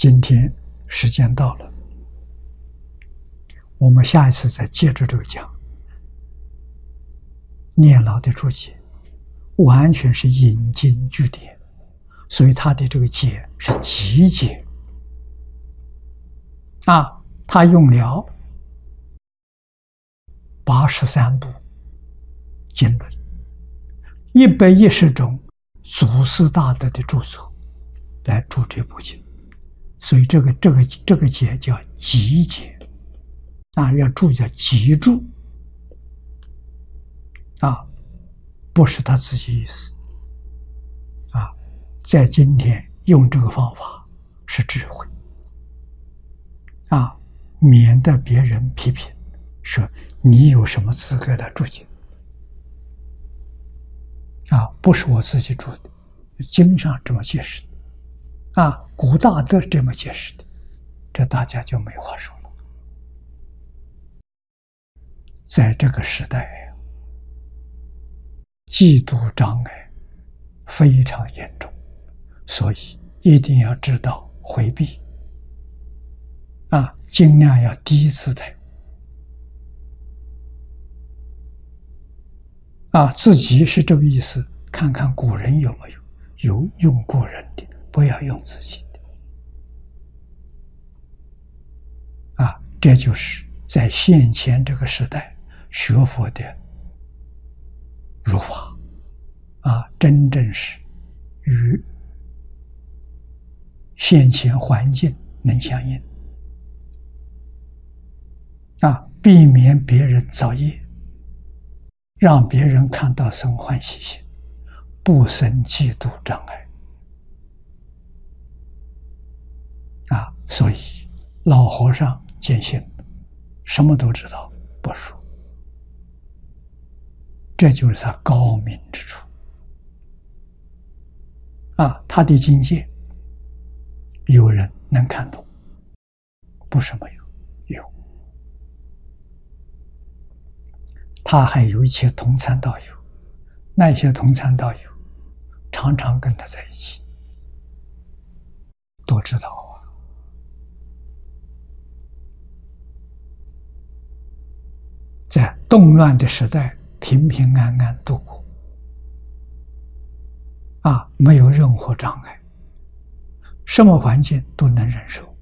今天时间到了，我们下一次再接着这个讲。念老的注解完全是引经据典，所以他的这个解是极解他用了83部经论，110种祖师大德的著作来注这部经，所以这个解叫极解要注意叫极注不是他自己意思在今天用这个方法是智慧免得别人批评说你有什么资格来注解不是我自己注的，经上这么解释的古大德这么解释的，这大家就没话说了。在这个时代嫉妒障碍非常严重，所以一定要知道回避尽量要低姿态自己是这个意思，看看古人有没有用古人的，不要用自己的这就是在现前这个时代学佛的如法真正是与现前环境能相应避免别人造业，让别人看到生欢喜心，不生嫉妒障碍所以老和尚见性什么都知道不说，这就是他高明之处他的境界有人能看懂，不是没有，有。他还有一些同参道友，那些同参道友常常跟他在一起，都知道在动乱的时代平平安安度过没有任何障碍，什么环境都能忍受，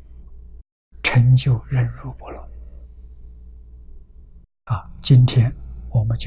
成就忍辱不乱今天我们就